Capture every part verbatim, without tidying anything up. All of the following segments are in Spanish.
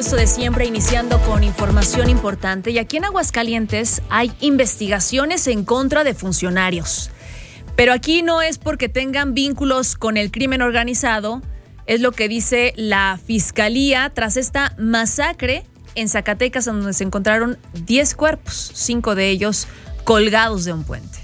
gusto de siempre, iniciando con información importante. Y aquí en Aguascalientes hay investigaciones en contra de funcionarios. Pero aquí no es porque tengan vínculos con el crimen organizado, es lo que dice la Fiscalía tras esta masacre en Zacatecas, donde se encontraron diez cuerpos, cinco de ellos colgados de un puente.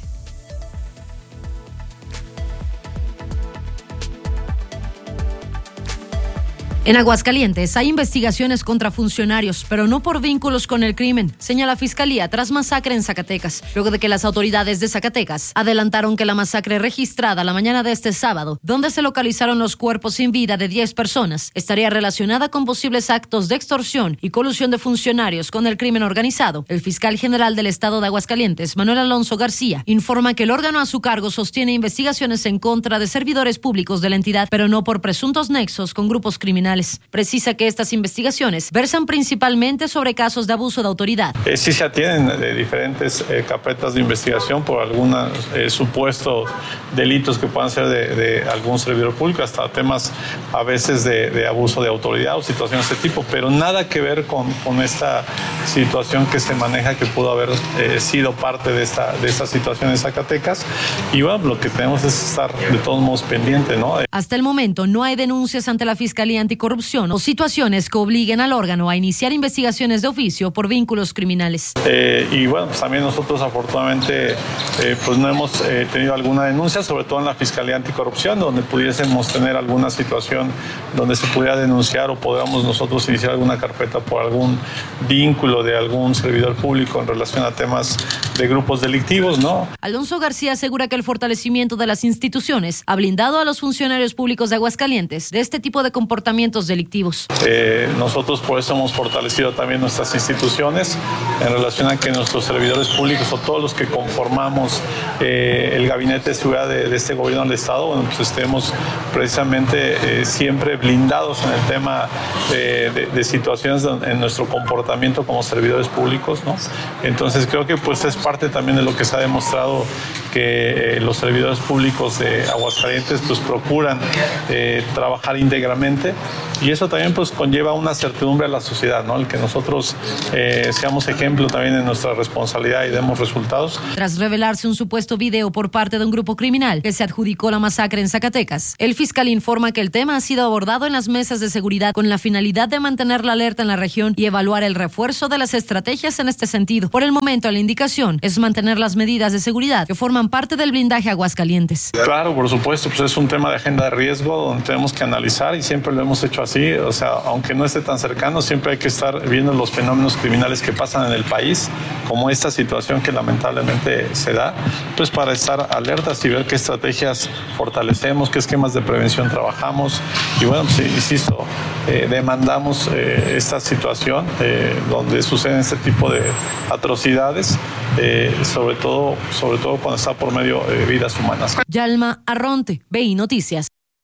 En Aguascalientes hay investigaciones contra funcionarios, pero no por vínculos con el crimen, señala la Fiscalía tras masacre en Zacatecas, luego de que las autoridades de Zacatecas adelantaron que la masacre registrada la mañana de este sábado, donde se localizaron los cuerpos sin vida de diez personas, estaría relacionada con posibles actos de extorsión y colusión de funcionarios con el crimen organizado. El fiscal general del estado de Aguascalientes, Manuel Alonso García, informa que el órgano a su cargo sostiene investigaciones en contra de servidores públicos de la entidad, pero no por presuntos nexos con grupos criminales. Precisa que estas investigaciones versan principalmente sobre casos de abuso de autoridad. Eh, sí se atienden de diferentes eh, carpetas de investigación por algunos eh, supuestos delitos que puedan ser de, de algún servidor público, hasta temas a veces de, de abuso de autoridad o situaciones de ese tipo, pero nada que ver con, con esta situación que se maneja, que pudo haber eh, sido parte de esta, de esta situación en Zacatecas. Y bueno, lo que tenemos es estar de todos modos pendiente, ¿no? Hasta el momento no hay denuncias ante la Fiscalía Anticorrupción corrupción o situaciones que obliguen al órgano a iniciar investigaciones de oficio por vínculos criminales. Eh, y bueno, pues también nosotros afortunadamente eh, pues no hemos eh, tenido alguna denuncia, sobre todo en la Fiscalía Anticorrupción, donde pudiésemos tener alguna situación donde se pudiera denunciar o podamos nosotros iniciar alguna carpeta por algún vínculo de algún servidor público en relación a temas de grupos delictivos, ¿no? Alonso García asegura que el fortalecimiento de las instituciones ha blindado a los funcionarios públicos de Aguascalientes de este tipo de comportamientos delictivos. Eh, nosotros por eso hemos fortalecido también nuestras instituciones en relación a que nuestros servidores públicos o todos los que conformamos eh, el gabinete de seguridad de, de este gobierno del estado, bueno, pues estemos precisamente eh, siempre blindados en el tema de, de, de situaciones de, en nuestro comportamiento como servidores públicos, ¿no? Entonces creo que pues es parte también de lo que se ha demostrado, que eh, los servidores públicos de Aguascalientes pues procuran eh, trabajar íntegramente. Y eso también pues conlleva una certidumbre a la sociedad, ¿no? El que nosotros eh, seamos ejemplo también en nuestra responsabilidad y demos resultados. Tras revelarse un supuesto video por parte de un grupo criminal que se adjudicó la masacre en Zacatecas, el fiscal informa que el tema ha sido abordado en las mesas de seguridad con la finalidad de mantener la alerta en la región y evaluar el refuerzo de las estrategias en este sentido. Por el momento, la indicación es mantener las medidas de seguridad que forman parte del blindaje Aguascalientes. Claro, por supuesto, pues es un tema de agenda de riesgo donde tenemos que analizar y siempre lo hemos hecho así. O sea, aunque no esté tan cercano, siempre hay que estar viendo los fenómenos criminales que pasan en el país, como esta situación que lamentablemente se da, pues para estar alertas y ver qué estrategias fortalecemos, qué esquemas de prevención trabajamos. Y bueno, pues insisto, eh, demandamos eh, esta situación eh, donde suceden este tipo de atrocidades, eh, sobre todo, sobre todo cuando está por medio de vidas humanas. Yalma Arronte, B I Noticias.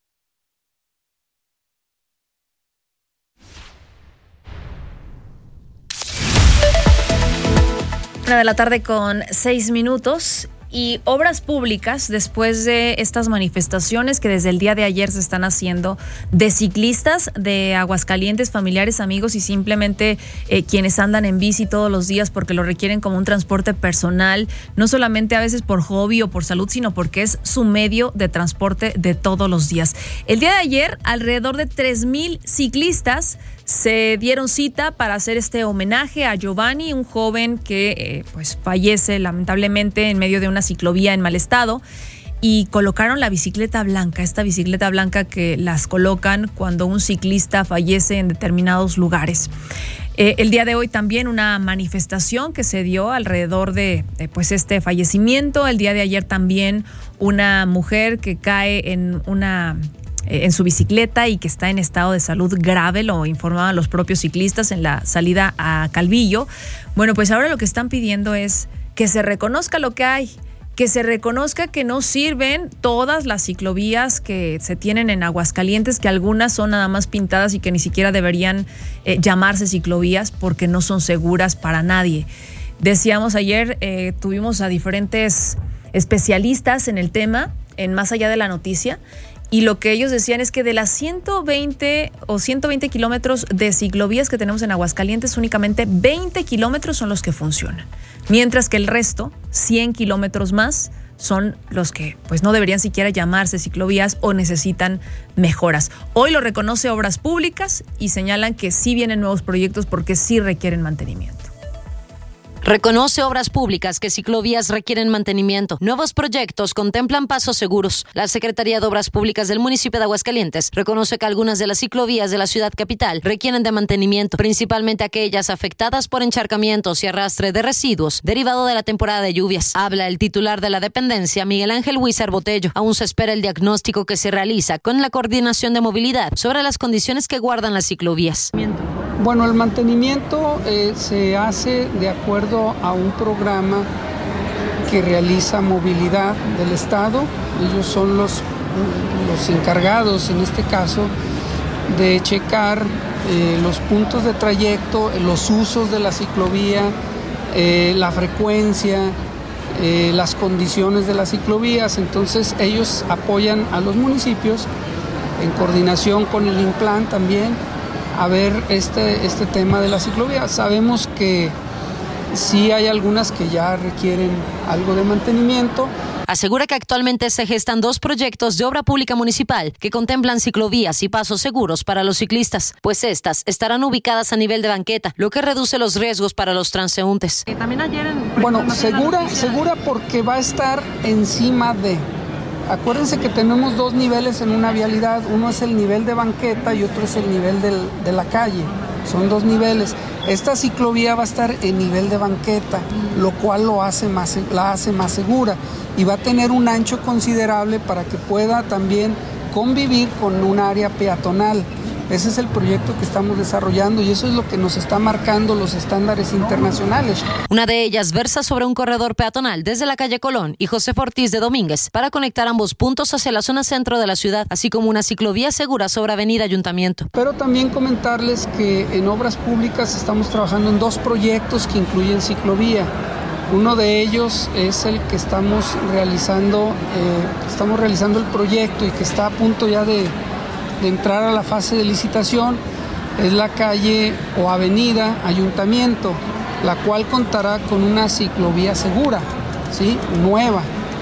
Una de la tarde con seis minutos. Y Obras Públicas, después de estas manifestaciones que desde el día de ayer se están haciendo de ciclistas de Aguascalientes, familiares, amigos y simplemente eh, quienes andan en bici todos los días porque lo requieren como un transporte personal, no solamente a veces por hobby o por salud, sino porque es su medio de transporte de todos los días. El día de ayer, alrededor de tres mil ciclistas se dieron cita para hacer este homenaje a Giovanni, un joven que eh, pues fallece lamentablemente en medio de una ciclovía en mal estado, y colocaron la bicicleta blanca, esta bicicleta blanca que las colocan cuando un ciclista fallece en determinados lugares. Eh, el día de hoy también una manifestación que se dio alrededor de eh, pues este fallecimiento. El día de ayer también una mujer que cae en una en su bicicleta y que está en estado de salud grave, lo informaban los propios ciclistas en la salida a Calvillo. Bueno, pues ahora lo que están pidiendo es que se reconozca lo que hay, que se reconozca que no sirven todas las ciclovías que se tienen en Aguascalientes, que algunas son nada más pintadas y que ni siquiera deberían eh, llamarse ciclovías porque no son seguras para nadie. Decíamos ayer, eh, tuvimos a diferentes especialistas en el tema, en Más Allá de la Noticia, Y lo que ellos decían es que de las ciento veinte o ciento veinte kilómetros de ciclovías que tenemos en Aguascalientes, únicamente veinte kilómetros son los que funcionan. Mientras que el resto, cien kilómetros más, son los que pues no deberían siquiera llamarse ciclovías o necesitan mejoras. Hoy lo reconoce Obras Públicas y señalan que sí vienen nuevos proyectos porque sí requieren mantenimiento. Reconoce Obras Públicas que ciclovías requieren mantenimiento. Nuevos proyectos contemplan pasos seguros. La Secretaría de Obras Públicas del municipio de Aguascalientes reconoce que algunas de las ciclovías de la ciudad capital requieren de mantenimiento, principalmente aquellas afectadas por encharcamientos y arrastre de residuos derivado de la temporada de lluvias. Habla el titular de la dependencia, Miguel Ángel Huizar Botello. Aún se espera el diagnóstico que se realiza con la Coordinación de Movilidad sobre las condiciones que guardan las ciclovías. Bueno, el mantenimiento eh, se hace de acuerdo a un programa que realiza Movilidad del Estado. Ellos son los, los encargados, en este caso, de checar eh, los puntos de trayecto, los usos de la ciclovía, eh, la frecuencia, eh, las condiciones de las ciclovías. Entonces, ellos apoyan a los municipios en coordinación con el INPLAN también a ver este, este tema de la ciclovía. Sabemos que sí hay algunas que ya requieren algo de mantenimiento. Asegura que actualmente se gestan dos proyectos de obra pública municipal que contemplan ciclovías y pasos seguros para los ciclistas, pues estas estarán ubicadas a nivel de banqueta, lo que reduce los riesgos para los transeúntes. Eh, también ayer en... Bueno, segura, segura porque va a estar encima de... Acuérdense que tenemos dos niveles en una vialidad, uno es el nivel de banqueta y otro es el nivel del, de la calle, son dos niveles. Esta ciclovía va a estar en nivel de banqueta, lo cual lo hace más, la hace más segura y va a tener un ancho considerable para que pueda también convivir con un área peatonal. Ese es el proyecto que estamos desarrollando y eso es lo que nos está marcando los estándares internacionales. Una de ellas versa sobre un corredor peatonal desde la calle Colón y José Ortiz de Domínguez para conectar ambos puntos hacia la zona centro de la ciudad, así como una ciclovía segura sobre Avenida Ayuntamiento. Pero también comentarles que en Obras Públicas estamos trabajando en dos proyectos que incluyen ciclovía. Uno de ellos es el que estamos realizando, eh, estamos realizando el proyecto y que está a punto ya de de entrar a la fase de licitación, es la calle o avenida Ayuntamiento, la cual contará con una ciclovía segura, ¿sí? Nueva.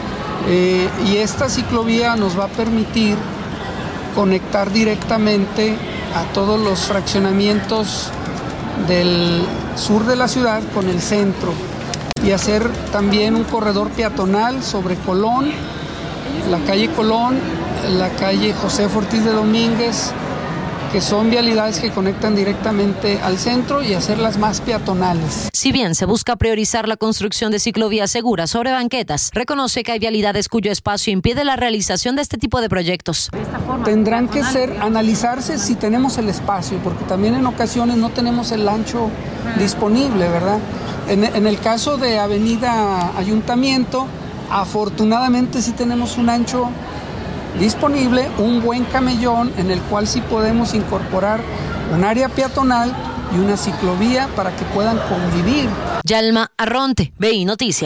Eh, y esta ciclovía nos va a permitir conectar directamente a todos los fraccionamientos del sur de la ciudad con el centro y hacer también un corredor peatonal sobre Colón, la calle Colón, la calle José Ortiz de Domínguez, que son vialidades que conectan directamente al centro y hacerlas más peatonales. Si bien se busca priorizar la construcción de ciclovías seguras sobre banquetas, reconoce que hay vialidades cuyo espacio impide la realización de este tipo de proyectos. Tendrán que ser, analizarse si tenemos el espacio, porque también en ocasiones no tenemos el ancho disponible, ¿verdad? En, en el caso de Avenida Ayuntamiento, afortunadamente sí tenemos un ancho disponible, un buen camellón en el cual sí podemos incorporar un área peatonal y una ciclovía para que puedan convivir. Yalma Arronte, B I Noticias.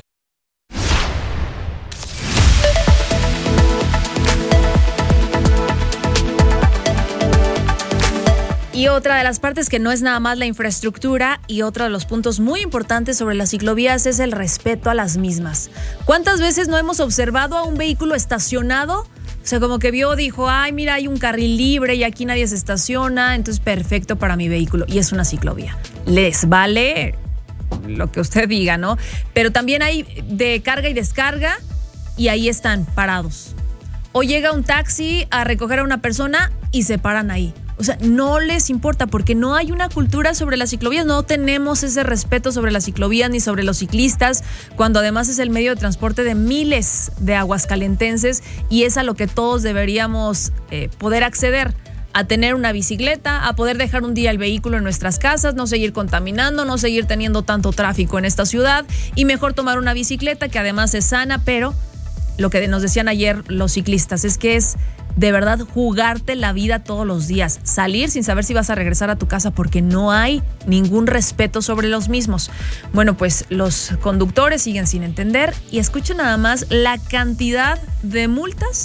Y otra de las partes que no es nada más la infraestructura y otro de los puntos muy importantes sobre las ciclovías es el respeto a las mismas. ¿Cuántas veces no hemos observado a un vehículo estacionado? O sea, como que vio, dijo, ay, mira, hay un carril libre y aquí nadie se estaciona, entonces perfecto para mi vehículo. Y es una ciclovía. Les vale lo que usted diga, ¿no? Pero también hay de carga y descarga y ahí están parados. O llega un taxi a recoger a una persona y se paran ahí. O sea, no les importa porque no hay una cultura sobre las ciclovías, no tenemos ese respeto sobre las ciclovías ni sobre los ciclistas, cuando además es el medio de transporte de miles de aguascalentenses y es a lo que todos deberíamos eh, poder acceder, a tener una bicicleta, a poder dejar un día el vehículo en nuestras casas, no seguir contaminando, no seguir teniendo tanto tráfico en esta ciudad y mejor tomar una bicicleta que además es sana, pero lo que nos decían ayer los ciclistas es que es de verdad jugarte la vida todos los días, salir sin saber si vas a regresar a tu casa porque no hay ningún respeto sobre los mismos. Bueno, pues los conductores siguen sin entender y escuchen nada más la cantidad de multas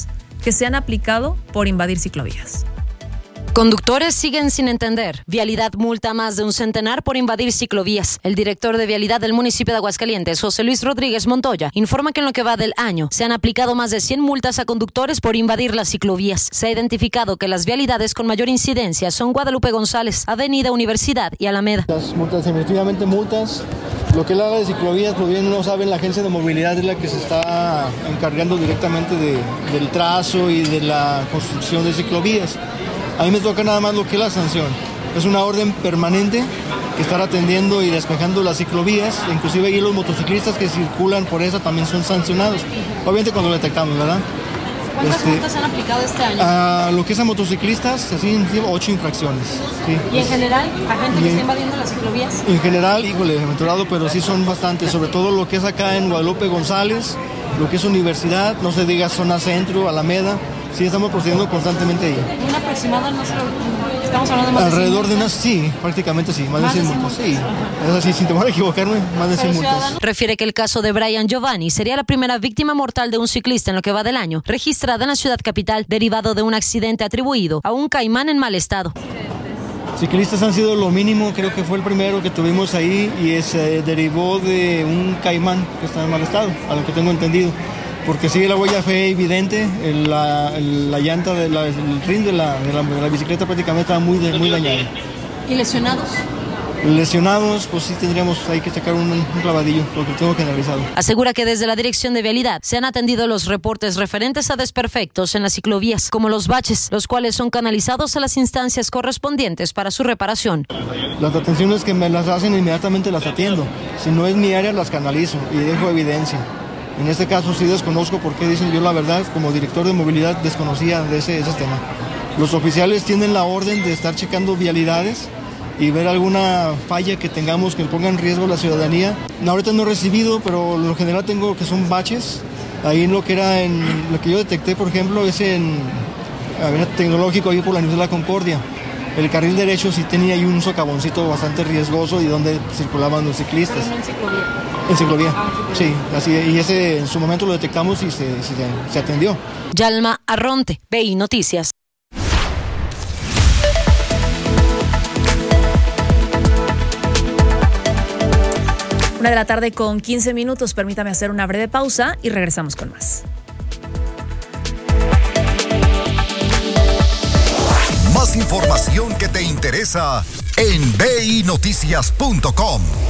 que se han aplicado por invadir ciclovías. Conductores siguen sin entender. Vialidad multa a más de un centenar por invadir ciclovías. El director de Vialidad del municipio de Aguascalientes, José Luis Rodríguez Montoya, informa que en lo que va del año se han aplicado más de cien multas a conductores por invadir las ciclovías. Se ha identificado que las vialidades con mayor incidencia son Guadalupe González, Avenida Universidad y Alameda. Las multas, efectivamente multas. Lo que es la área de ciclovías, pues bien no saben, la agencia de movilidad es la que se está encargando directamente de, del trazo y de la construcción de ciclovías. A mí me toca nada más lo que es la sanción. Es una orden permanente que estar atendiendo y despejando las ciclovías. Inclusive ahí los motociclistas que circulan por esa también son sancionados. Obviamente cuando lo detectamos, ¿verdad? ¿Cuántas este, multas han aplicado este año? A lo que es a motociclistas, así, ocho infracciones. Sí. ¿Y en general, a gente que está invadiendo las ciclovías? En general, híjole, aventurado, pero sí son bastantes. Sobre todo lo que es acá en Guadalupe González, lo que es Universidad, no se diga zona centro, Alameda. Sí, estamos procediendo constantemente ahí. ¿Un aproximado? No sé, estamos hablando de más Alrededor de cien multas. De unas, sí, prácticamente sí, más, más de cien multas. Sí, es así, sin temor a equivocarme, más de cien multas. Refiere que el caso de Brian Giovanni sería la primera víctima mortal de un ciclista en lo que va del año, registrada en la ciudad capital, derivado de un accidente atribuido a un caimán en mal estado. Ciclistas han sido lo mínimo, creo que fue el primero que tuvimos ahí y se eh, derivó de un caimán que está en mal estado, a lo que tengo entendido. Porque sí, la huella fue evidente, el, la, el, la llanta, de la, el rin de la, de, la, de la bicicleta prácticamente estaba muy, muy dañada. ¿Y lesionados? Lesionados, pues sí tendríamos hay que sacar un, un clavadillo, porque tengo generalizado. Asegura que desde la Dirección de Vialidad se han atendido los reportes referentes a desperfectos en las ciclovías, como los baches, los cuales son canalizados a las instancias correspondientes para su reparación. Las atenciones que me las hacen inmediatamente las atiendo. Si no es mi área, las canalizo y dejo evidencia. En este caso sí desconozco por qué dicen, yo la verdad como director de movilidad desconocía de ese, ese tema. Los oficiales tienen la orden de estar checando vialidades y ver alguna falla que tengamos que ponga en riesgo a la ciudadanía. No, ahorita no he recibido, pero lo general tengo que son baches. Ahí en lo que era en lo que yo detecté, por ejemplo, es en Avenida Tecnológico, ahí por la Universidad de la Concordia. El carril derecho sí tenía ahí un socavoncito bastante riesgoso y donde circulaban los ciclistas. Pero no en ciclovía. En ciclovía, ah, sí, así, y ese en su momento lo detectamos y se, se, se atendió. Yalma Arronte, B I Noticias. Una de la tarde con quince minutos, permítame hacer una breve pausa y regresamos con más. Más información que te interesa en b i noticias punto com.